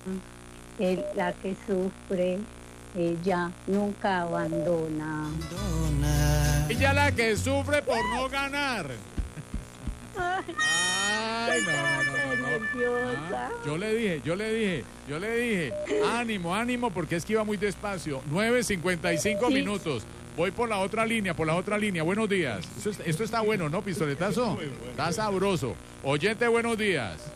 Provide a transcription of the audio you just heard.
La que sufre, ella nunca abandona. Ella la que sufre por no ganar. Ay, Ay, no. nerviosa. Yo le dije. Ánimo, porque es que iba muy despacio. 9:55 Sí. minutos. Voy por la otra línea. Buenos días. Esto está bueno, ¿no, pistoletazo? Está sabroso. Oyente, buenos días.